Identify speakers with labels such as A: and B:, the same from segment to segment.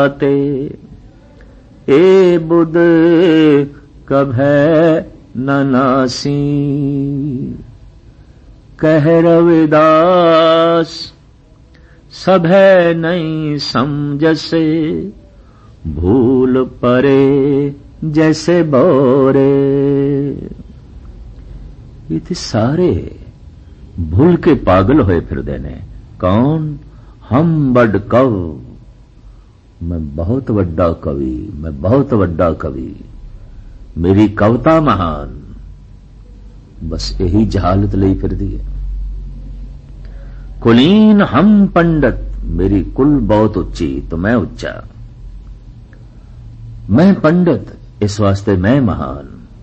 A: दाते। ए बुध कभै न नासी, कह रविदास सभै नहीं समझसे। भूल परे जैसे बोरे। ये थे सारे भूल के पागल होए फिरदे ने। कौन? हम बड़ कव, मैं बहुत वड्डा कवि, मैं बहुत वड्डा कवि, मेरी कविता महान। बस यही जहालत लई फिरदी है। कुलीन हम पंडित, मेरी कुल बहुत उच्ची तो मैं उच्चा। मैं पंडित इस वास्ते मैं महान।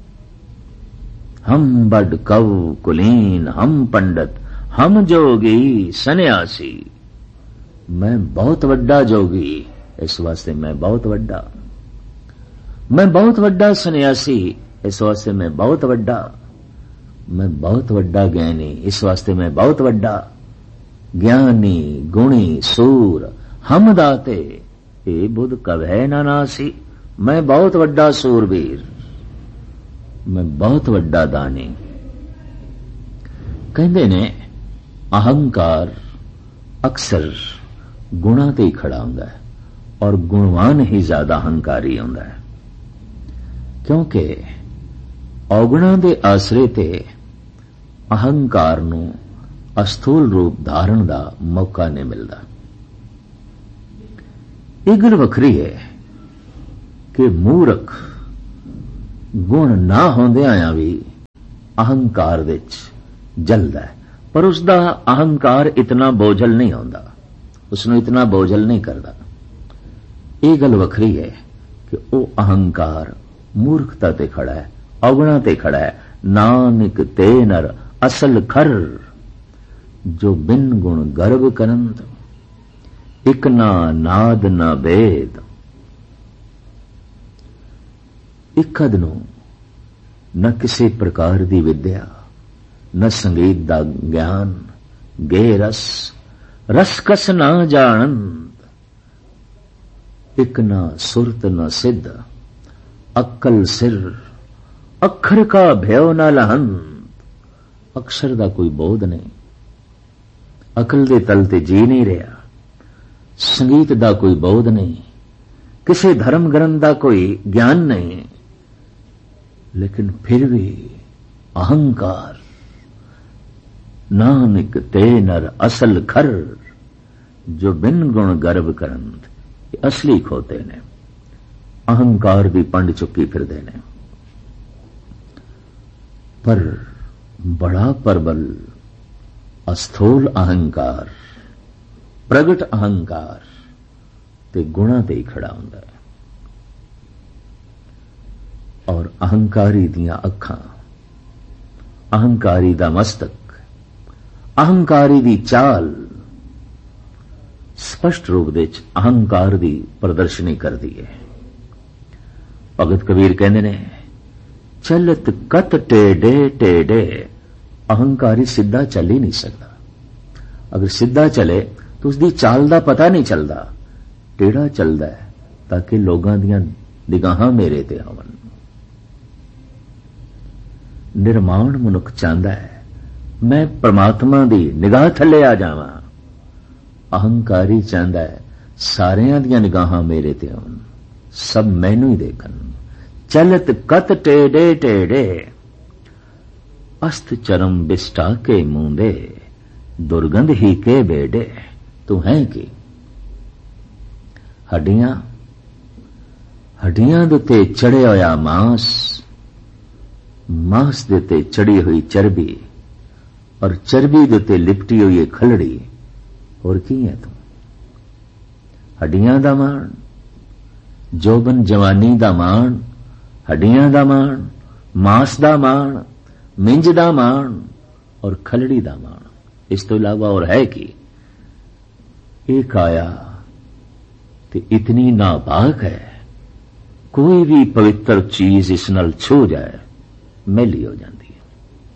A: हम बड़ कव कुलीन हम पंडित, हम जोगी सन्यासी, मैं बहुत वड्डा जोगी इस वास्ते मैं बहुत वड्डा। मैं बहुत वड्डा सन्यासी इस वास्ते मैं बहुत वड्डा। मैं बहुत वड्डा ज्ञानी इस वास्ते मैं बहुत वड्डा। ज्ञानी गुणी सूर हम दाते, ए बुध कभै न नासी। मैं बहुत वड्डा सूरवीर, मैं बहुत वड्डा दानी। कहंदे ने अहंकार अक्सर गुणा ते ही खड़ा हुंदा है और गुणवान ही ज्यादा अहंकारी हुंदा है, क्योंकि औगुणा दे आसरे ते अहंकार नूं अस्थूल रूप धारण दा मौका नहीं मिलता। ਇਹ ਗੱਲ ਵੱਖਰੀ ਹੈ ਕਿ ਮੂਰਖ ਗੁਣ ਨਾ ਹੁੰਦਿਆਂ ਵੀ ਅਹੰਕਾਰ ਵਿੱਚ ਜਲਦਾ ਹੈ, ਪਰ ਉਸ ਦਾ ਅਹੰਕਾਰ ਇਤਨਾ ਬੋਝਲ ਨਹੀਂ ਹੁੰਦਾ, ਉਸ ਨੂੰ ਇਤਨਾ ਬੋਝਲ ਨਹੀਂ ਕਰਦਾ। ਇਹ ਗੱਲ ਵੱਖਰੀ ਹੈ ਕਿ ਉਹ ਅਹੰਕਾਰ ਮੂਰਖਤਾ ਤੇ ਖੜਾ ਹੈ, ਔਗਣਾ ਤੇ ਖੜਾ ਹੈ। ਨਾਨਕ ਤੇ ਨਰ ਅਸਲ ਖਰ, ਜੋ ਬਿਨ ਗੁਣ ਗਰਭ ਕਰੰਤ, ਇਕ ਨਾ ਨਾਦ ਨਾ ਭੇਦ। ਇਕਦ ਨੂੰ न किसी प्रकार दी विद्या, न संगीत दा ज्ञान, गे रस रस कस ना जानंद। इक न सुरत न सिद्ध, अक्कल सिर अखर का भ्यो न लहंत। अक्षर दा कोई बोध नहीं, अकल दे तल ते जी नहीं रहा। संगीत दा कोई बोध नहीं, किसी धर्म ग्रंथ दा कोई ज्ञान नहीं, लेकिन फिर भी अहंकार। नानक ते नर असल खर, जो बिन गुण गर्भ करंत। असली खोते ने, अहंकार भी पंड चुकी फिरदे ने। पर बड़ा प्रबल अस्थूल अहंकार, प्रगट अहंकार ते गुणा ते ही खड़ा हुंदा है। और अहंकारी दियां अखां, अहंकारी दा मस्तक, अहंकारी दी चाल स्पष्ट रूप दे अहंकार दी प्रदर्शनी करदी है। भगत कबीर कहंदे ने, चलत कत टेढ़े टेढ़े। अहंकारी सीधा चल ही नहीं सकता। अगर सीधा चले तो उसकी चाल दा पता नहीं चलता, टेढ़ा चलता है ताकि लोगों दियां निगाहां मेरे ते होवन। निर्माण मनुख चाहता है मैं परमात्मा दी निगाह थले आ जावां। अहंकारी चाहता है सारियां दियां निगाहां मेरे ते होवन, सब मैनू ही देखन। चलत कत टेढ़े टेढ़े, अस्त चरम बिस्टा के मूंदे। दुर्गंध ही के बेड़े, तू है कि हड्डियां हड्डियां दे ते चढ़े होया मांस, मांस दे ते चढ़ी हुई चर्बी, और चर्बी दे ते लिपटी हुई खलड़ी। और की है तू? हड्डियां दा मान, जोबन जवानी दा मान, हड्डियां दा मान, मांस दा मान, मिंज दा मान और खलड़ी दा मान। इस तो इलावा और है कि एक आया ते इतनी नापाक है, कोई भी पवित्र चीज इस नाल छू जाए मैली हो जाती है।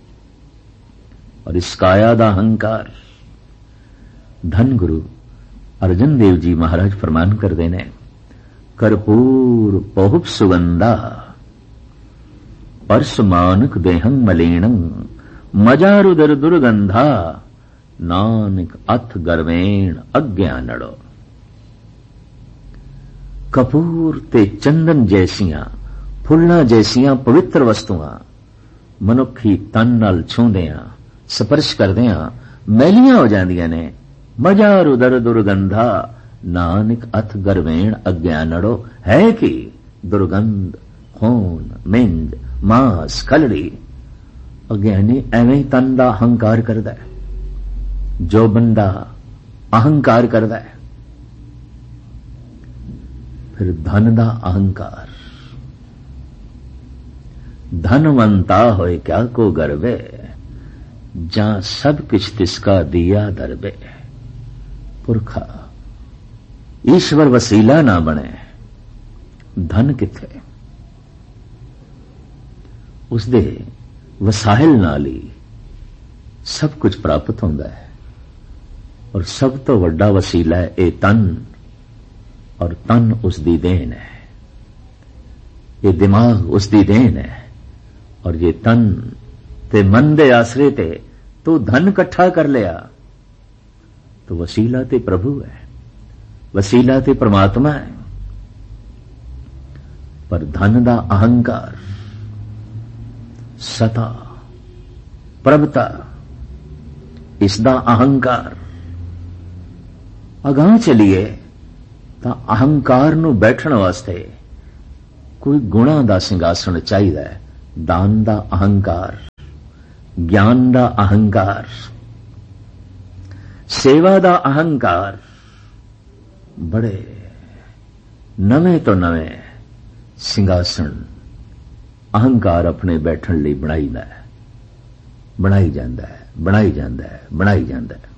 A: और इस काया दा अहंकार, धन गुरु अर्जन देव जी महाराज फरमान करते हैं, ਕਰਪੂਰ ਬਹੁਪ ਸੁਗੰਧਾ ਪਰਸਮਾਨਕ ਦੇਹੰ ਮਲੀਣੰ ਮਜਾਰੁਦਰ ਦੁਰਗੰਧਾ ਨਾਨਕ ਅਥ ਗਰਵੇਣ ਅਗਿਆਨੜੋ। ਕਪੂਰ ਤੇ ਚੰਦਨ ਜੈਸੀਆਂ ਫੁੱਲਾਂ ਜੈਸੀਆਂ ਪਵਿੱਤਰ ਵਸਤੂਆਂ ਮਨੁੱਖੀ ਤਨ ਨਾਲ ਛੂੰਦਿਆਂ ਸਪਰਸ਼ ਕਰਦਿਆਂ ਮੈਲੀਆਂ ਹੋ ਜਾਂਦੀਆਂ ਨੇ। ਮਜਾਰੁਦਰ ਦੁਰਗੰਧਾ ਨਾਨਕ ਅਥ ਗਰਵੇਣ ਅਗਿਆਨੜੋ। ਹੈ ਕਿ ਦੁਰਗੰਧ, ਖੂਨ, ਮਿੰਜ, ਮਾਸ, ਖਲੜੀ। ਅਗਿਆਨੀ ਐਵੇਂ ਹੀ ਤਨ ਦਾ ਅਹੰਕਾਰ ਕਰਦਾ ਹੈ। ਜੋ ਬੰਦਾ ਅਹੰਕਾਰ ਕਰਦਾ ਹੈ, ਫਿਰ ਧਨ ਦਾ ਅਹੰਕਾਰ। ਧਨਵੰਤਾ ਹੋਏ ਕਿਆ ਕੋ ਗਰਵੇ, ਜਾਂ ਸਭ ਕਿਛ ਤਿਸਕਾ ਦਿਆ ਦਰਬੇ। ਪੁਰਖਾ ਈਸ਼ਵਰ ਵਸੀਲਾ ਨਾ ਬਣੇ, ਧਨ ਕਿੱਥੇ? ਉਸਦੇ ਵਸਾਇਲ ਨਾਲ ਹੀ ਸਭ ਕੁਝ ਪ੍ਰਾਪਤ ਹੁੰਦਾ ਹੈ। ਔਰ ਸਭ ਤੋਂ ਵੱਡਾ ਵਸੀਲਾ ਹੈ ਇਹ ਤਨ, ਔਰ ਤਨ ਉਸ ਦੀ ਦੇਣ ਹੈ। ਇਹ ਦਿਮਾਗ ਉਸ ਦੀ ਦੇਣ ਹੈ। ਔਰ ਜੇ ਤਨ ਤੇ ਮਨ ਦੇ ਆਸਰੇ ਤੇ ਤੂੰ ਧਨ ਇਕੱਠਾ ਕਰ ਲਿਆ ਤਾਂ ਵਸੀਲਾ ਤੇ ਪ੍ਰਭੂ ਹੈ, ਵਸੀਲਾ ਤੇ ਪ੍ਰਮਾਤਮਾ ਹੈ। ਪਰ ਧਨ ਦਾ ਅਹੰਕਾਰ, ਸਤਾ, ਪ੍ਰਭਤਾ, ਇਸ ਦਾ ਅਹੰਕਾਰ। ਅਗਾਂਹ ਚਲੀਏ ਤਾਂ ਅਹੰਕਾਰ ਨੂੰ ਬੈਠਣ ਵਾਸਤੇ ਕੋਈ ਗੁਣਾਂ ਦਾ ਸਿੰਘਾਸਣ ਚਾਹੀਦਾ ਹੈ। ਦਾਨ ਦਾ ਅਹੰਕਾਰ, ਗਿਆਨ ਦਾ ਅਹੰਕਾਰ, ਸੇਵਾ ਦਾ ਅਹੰਕਾਰ। ਬੜੇ ਨਵੇਂ ਤੋਂ ਨਵੇਂ ਸਿੰਘਾਸਣ ਅਹੰਕਾਰ ਆਪਣੇ ਬੈਠਣ ਲਈ ਬਣਾਈਦਾ ਹੈ, ਬਣਾਈ ਜਾਂਦਾ ਹੈ, ਬਣਾਈ ਜਾਂਦਾ ਹੈ, ਬਣਾਈ ਜਾਂਦਾ ਹੈ।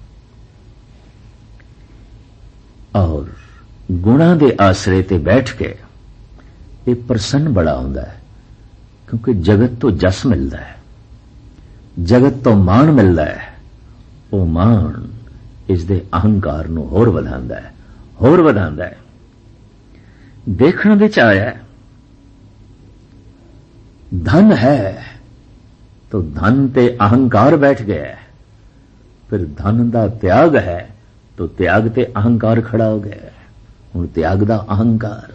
A: ਔਰ ਗੁਣਾਂ ਦੇ ਆਸਰੇ ਤੇ ਬੈਠ ਕੇ ਇਹ ਪ੍ਰਸੰਨ ਬੜਾ ਹੁੰਦਾ ਹੈ, ਕਿਉਂਕਿ ਜਗਤ ਤੋਂ ਜਸ ਮਿਲਦਾ ਹੈ, ਜਗਤ ਤੋਂ ਮਾਣ ਮਿਲਦਾ ਹੈ। ਉਹ ਮਾਣ ਇਸ ਦੇ ਅਹੰਕਾਰ ਨੂੰ ਹੋਰ ਵਧਾਉਂਦਾ ਹੈ, ਹੋਰ ਵਧਾਉਂਦਾ ਹੈ। ਦੇਖਣ ਵਿੱਚ ਆਇਆ ਧਨ ਹੈ ਤਾਂ ਧਨ ਤੇ ਅਹੰਕਾਰ ਬੈਠ ਗਿਆ ਹੈ। ਫਿਰ ਧਨ ਦਾ ਤਿਆਗ ਹੈ ਤਾਂ ਤਿਆਗ ਤੇ ਅਹੰਕਾਰ ਖੜਾ ਹੋ ਗਿਆ। ਹੁਣ ਤਿਆਗ ਦਾ ਅਹੰਕਾਰ।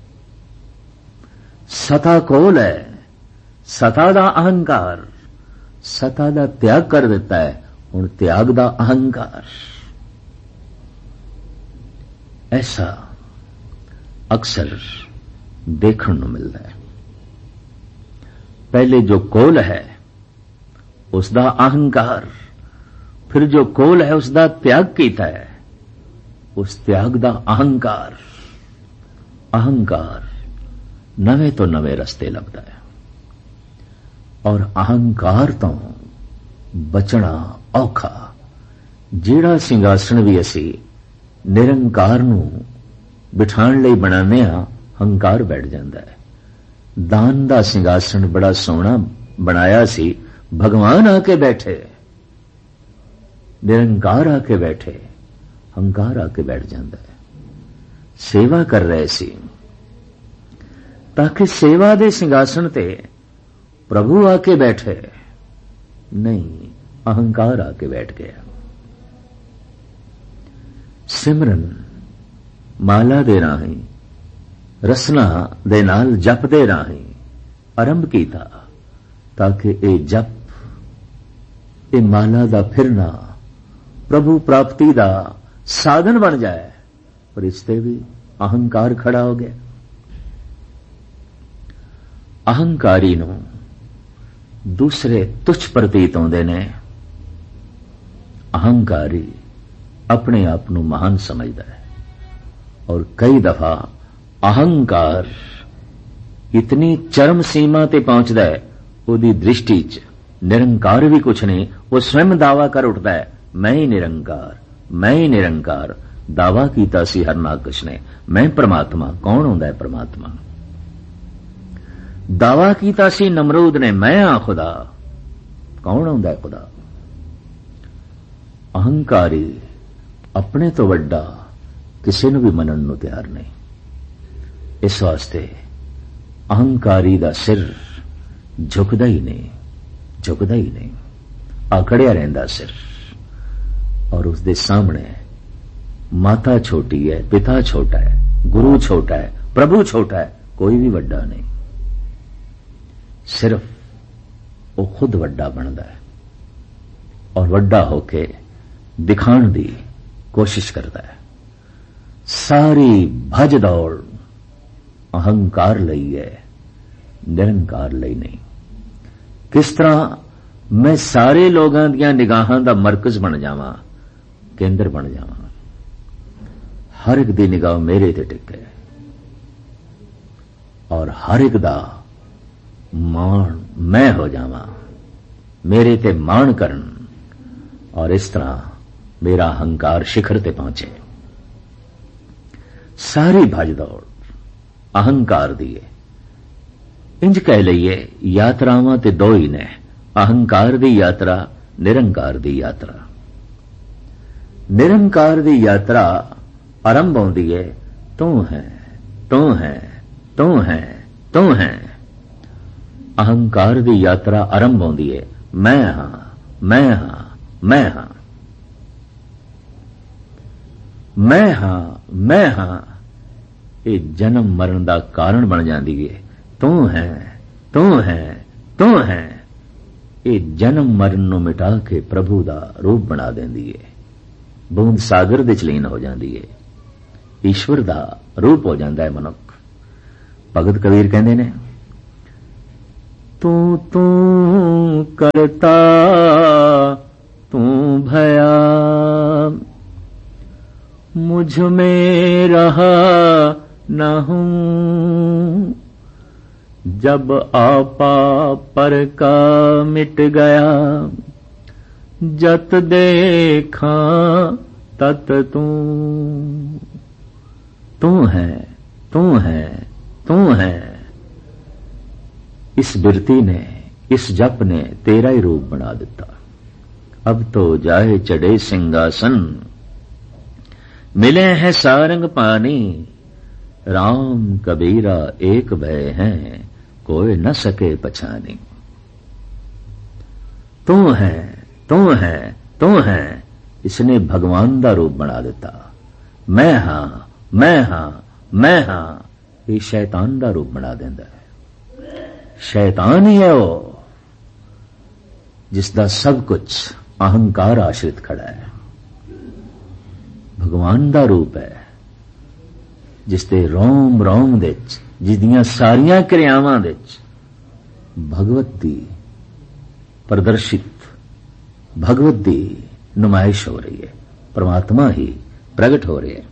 A: ਸਤਾ ਕੋਲ ਹੈ, ਸਤਾ ਦਾ ਅਹੰਕਾਰ। ਸਤਾ ਦਾ ਤਿਆਗ ਕਰ ਦਿੱਤਾ ਹੈ, ਹੁਣ ਤਿਆਗ ਦਾ ਅਹੰਕਾਰ। ਐਸਾ ਅਕਸਰ ਦੇਖਣ ਨੂੰ ਮਿਲਦਾ ਹੈ। ਪਹਿਲੇ ਜੋ ਕੋਲ ਹੈ ਉਸ ਦਾ ਅਹੰਕਾਰ, ਫਿਰ ਜੋ ਕੋਲ ਹੈ ਉਸ ਦਾ ਤਿਆਗ ਕੀਤਾ ਹੈ, ਉਸ ਤਿਆਗ ਦਾ ਅਹੰਕਾਰ। ਅਹੰਕਾਰ ਨਵੇਂ ਤੋਂ ਨਵੇਂ ਰਸਤੇ ਲੱਭਦਾ ਹੈ। ਔਰ ਅਹੰਕਾਰ ਤੋਂ ਬਚਣਾ ਔਖਾ। ਜਿਹੜਾ ਸਿੰਘਾਸਣ ਵੀ ਅਸੀਂ ਨਿਰੰਕਾਰ ਨੂੰ ਬਿਠਾਉਣ ਲਈ ਬਣਾਉਂਦੇ ਹਾਂ, ਹੰਕਾਰ ਬੈਠ ਜਾਂਦਾ ਹੈ। ਦਾਨ ਦਾ ਸਿੰਘਾਸਣ ਬੜਾ ਸੋਹਣਾ ਬਣਾਇਆ ਸੀ, ਭਗਵਾਨ ਆ ਕੇ ਬੈਠੇ, ਨਿਰੰਕਾਰ ਆ ਕੇ ਬੈਠੇ, ਹੰਕਾਰ ਆ ਕੇ ਬੈਠ ਜਾਂਦਾ ਹੈ। ਸੇਵਾ ਕਰ ਰਹੇ ਸੀ ਤਾਂ ਕਿ ਸੇਵਾ ਦੇ ਸਿੰਘਾਸਣ ਤੇ ਪ੍ਰਭੂ ਆ ਕੇ ਬੈਠੇ, ਨਹੀਂ, ਅਹੰਕਾਰ ਆ ਕੇ ਬੈਠ ਗਿਆ। ਸਿਮਰਨ ਮਾਲਾ ਦੇ ਰਾਹੀਂ, ਰਸਨਾ ਦੇ ਨਾਲ ਜਪ ਦੇ ਰਾਹੀਂ ਆਰੰਭ ਕੀਤਾ ਤਾਂ ਕਿ ਇਹ ਜਪ, ਇਹ ਮਾਲਾ ਦਾ ਫਿਰਨਾ ਪ੍ਰਭੂ ਪ੍ਰਾਪਤੀ ਦਾ ਸਾਧਨ ਬਣ ਜਾਏ। ਪਰ ਇਸ ਤੇ ਵੀ ਅਹੰਕਾਰ ਖੜਾ ਹੋ ਗਿਆ। ਅਹੰਕਾਰੀ ਨੂੰ ਦੂਸਰੇ ਤੁੱਛ ਪ੍ਰਤੀਤ ਹੁੰਦੇ ਨੇ। ਅਹੰਕਾਰੀ ਆਪਣੇ ਆਪ ਨੂੰ ਮਹਾਨ ਸਮਝਦਾ ਹੈ। ਔਰ ਕਈ ਦਫਾ ਅਹੰਕਾਰ ਇਤਨੀ ਚਰਮ ਸੀਮਾ ਤੇ ਪਹੁੰਚਦਾ ਹੈ, ਉਹਦੀ ਦ੍ਰਿਸ਼ਟੀ 'ਚ ਨਿਰੰਕਾਰ ਵੀ ਕੁਛ ਨਹੀਂ। ਉਹ ਸਵੈਮ ਦਾਵਾ ਕਰ ਉੱਠਦਾ ਹੈ, ਮੈਂ ਹੀ ਨਿਰੰਕਾਰ, ਮੈਂ ਹੀ ਨਿਰੰਕਾਰ। ਦਾਵਾ ਕੀਤਾ ਸੀ ਹਰਨਾਕਸ਼ ਨੇ, ਮੈਂ ਪ੍ਰਮਾਤਮਾ। ਕੌਣ ਹੁੰਦਾ ਹੈ ਪ੍ਰਮਾਤਮਾ? ਦਾਵਾ ਕੀਤਾ ਸੀ ਨਮਰੂਦ ਨੇ, ਮੈਂ ਹਾਂ ਖੁਦਾ। ਕੌਣ ਹੁੰਦਾ ਹੈ ਖੁਦਾ? ਅਹੰਕਾਰੀ ਆਪਣੇ ਤੋਂ ਵੱਡਾ ਕਿਸੇ ਨੂੰ ਵੀ ਮੰਨਣ ਨੂੰ ਤਿਆਰ ਨਹੀਂ। इस वास्ते अहंकारी दा सिर झुकदा ही नहीं, आकड़िया रहिंदा सिर। और उसके सामने माता छोटी है, पिता छोटा है, गुरु छोटा है, प्रभु छोटा है, कोई भी वड्डा नहीं। सिर्फ वो खुद वड्डा बनता है और वड्डा होके दिखाण दी कोशिश करता है। सारी भज दौड़ अहंकार लई है, निरंकार लई नहीं। किस तरह मैं सारे लोगों दियां निगाहां दा मरकज बन जावां, केंद्र बन जावां, हर एक दी निगाह मेरे ते टिके और हर एक दा मान मैं हो जावां, मेरे ते मान करन, और इस तरह मेरा अहंकार शिखर ते पहुंचे। सारी भज दौड़ अहंकार दी है। इंज कह लईए यात्रावां ते दो ही ने, अहंकार दी यात्रा, निरंकार दी यात्रा। निरंकार दी यात्रा आरंभ होंदी है तू है, तू है, तू है, तू है। अहंकार दी यात्रा आरंभ होंदी है मैं हां, मैं हां, मैं हां, मैं हां, मैं हां। ये जन्म मरण दा कारण बन जाती है। तू है, तू है, तू है। ये जन्म मरण नूं मिटा के प्रभु दा रूप बना देंदी है। बूंद सागर दे च लीन हो जाती है, ईश्वर दा रूप हो जाता है मनुख। भगत कबीर कहंदे ने तू तू करता तू भया, मुझ में रहा न हूं, जब आपा पर का मिट गया, जत देखा तत तू। तू है, तू है, तू है। इस बिरती ने, इस जप ने तेरा ही रूप बना दिता। अब तो जाए चढ़े सिंहासन, मिले हैं सारंग पानी, राम कबीरा एक भय हैं, कोई न सके पछानी। तू है, तू है, तू है। इसने भगवान दा रूप बना दिता। मैं हां, मैं हां, मैं हां। ये शैतान दा रूप बना देंदा है। शैतान ही है वो जिसदा सब कुछ अहंकार आश्रित खड़ा है। भगवान दा रूप है जिसते रोम रोम दे जिसदियां सारियां क्रियावां दे भगवत दी प्रदर्शित, भगवत दी नुमाइश हो रही है। परमात्मा ही प्रकट हो रहे हैं।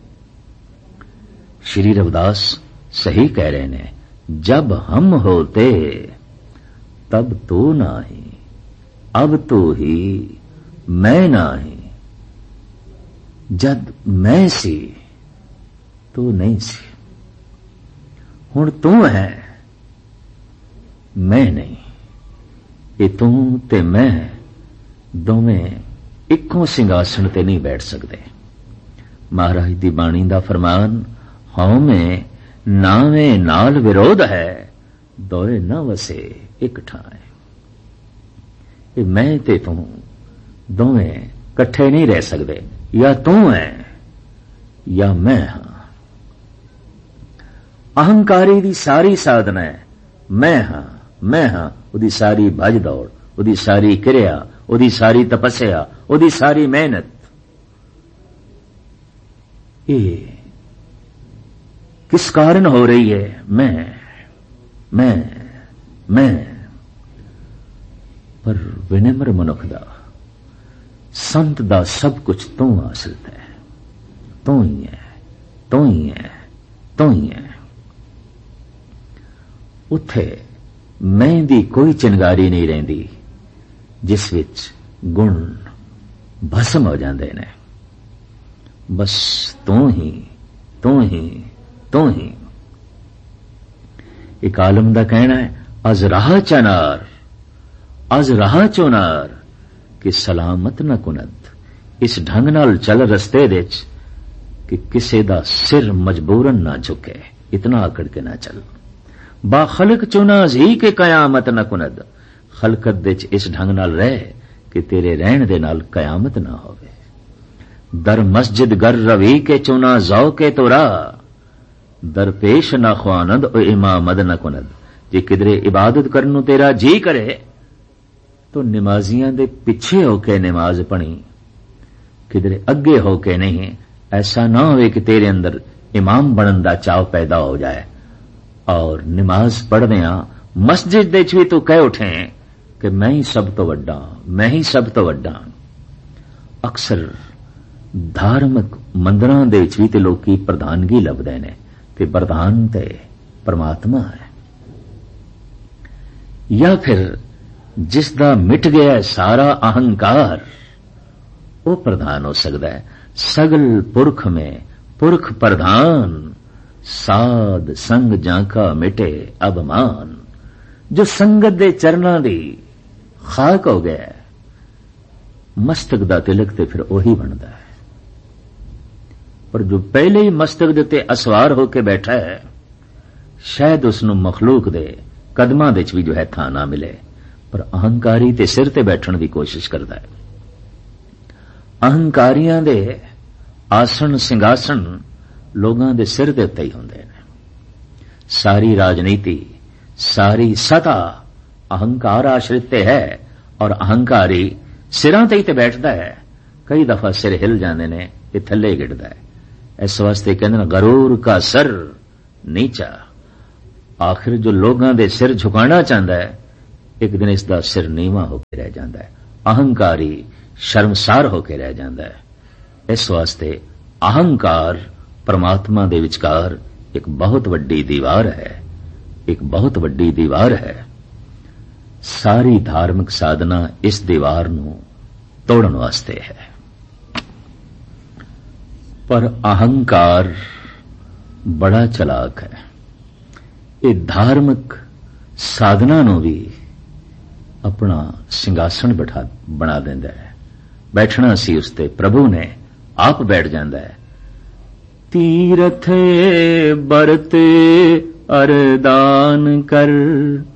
A: श्री रविदास सही कह रहे ने, जब हम होते तब तो नाही, अब तो ही मैं नाही। जद मैं सी तू नहीं सी, हुण तू है मैं नहीं। ये तू ते मैं दोवें इक्को सिंघासन ते नहीं बैठ सकते। महाराज दी बाणी दा फरमान, हौं में नावे नाल विरोध है, दोए न वसे एक ठाए। ये मैं ते तू दोवें कट्ठे नहीं रह सकते। या तू है या मैं हां। अहंकारी दी सारी साधना है मैं हां, मैं हां। उदी सारी भज दौड़, उदी सारी क्रिया, उदी सारी तपस्या, उदी सारी मेहनत, ये किस कारण हो रही है? मैं पर विनम्र मनुख दा, संत दा सब कुछ तू आश्रित है। तू ही है, तू ही है, तू ही है। उत्थे मैं दी कोई चिंगारी नहीं रहिंदी जिस विच गुण भस्म हो जाते ने। बस तू ही, तू ही, तू ही। एक आलम दा कहना है, अज राह चनार, अज राह चोनार कि सलामत न कुनत। इस ढंग नाल चल रस्ते दे कि किसे दा सिर मजबूरन ना झुके। इतना आकड़ के ना चल। बा खलक चुना जी के कयामत न कुनद, खलकत दे च इस ढंग नाल रह कि तेरे रहन दे नाल कयामत ना होवे। दर मस्जिद गर रवी के चुना जौ के तोरा, दर पेश ना ख्वानद ओ इमामद न कुनद। जे किधरे इबादत करन नूं तेरा जी करे तो नमाजियां दे पिछे होके नमाज पढ़ी, किधरे अगे होके नहीं। ऐसा ना होवे कि तेरे अंदर इमाम बनन दा चाव पैदा हो जाए और नमाज पढ़दियां मस्जिद दे च भी तू कह उठे कि मैं ही सब तो वड्डा, मैं ही सब तो वड्डा। अक्सर धार्मिक मंदिरां दे च भी ते लोकी प्रधानगी लभदे ने ते प्रधान ते परमात्मा है। या फिर जिसदा मिट गया सारा अहंकार वो प्रधान हो सकता है। सगल पुरख में पुरख प्रधान, साध संग जाका मिटे अभिमान। जो संगत दे चरना दी खाक हो गया, मस्तक दा तिलक ते फिर ओही बनता है। पर जो पहले ही मस्तक दे उत्ते असवार होके बैठा है, शायद उसनू मखलूक दे कदमां दे च भी जो है थां ना मिले, पर अहंकारी ते सिर ते बैठण दी कोशिश करता है। अहंकारियां दे आसन सिंघासन लोगां दे सिर दे उत्ते ही हुंदे ने। सारी राजनीति, सारी सत्ता अहंकार आश्रित ते है और अहंकारी सिरां ते ही ते बैठदा है। कई दफा सिर हिल जांदे ने, ये थल्ले गिरदा है। इस वास्ते कहंदे ने गरूर का सर नीचा। आखिर जो लोगां दे सिर झुकाना चाहता है, एक दिन इसका सिर नीवा होकर रह जाता है। अहंकारी शर्मसार होकर रह जाता है। इस वास्ते अहंकार परमात्मा दे विचकार एक बहुत वड्डी दीवार है, एक बहुत वड्डी दीवार है। सारी धार्मिक साधना इस दीवार नूं तोड़न वास्ते है। पर अहंकार बड़ा चलाक है। ये धार्मिक साधना नूं भी अपना सिंघासन बना देंदा है। बैठना सी उसते प्रभु ने आप बैठ जांदा है। तीरथ बरते अरदान कर,